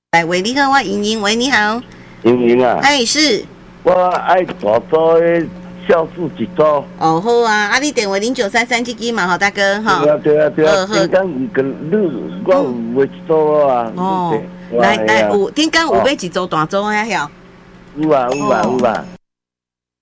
来，喂，你好，我莹莹，喂，你好， 莹莹啊， 哎，是， 我爱大组的酵素一组。 哦，好啊，啊，你电话0933这支嘛，吼，大哥，哈， 对啊，顶工有个你，我有买一组啊。 哦，来，有顶工有买一组大组啊，晓？ 有啊。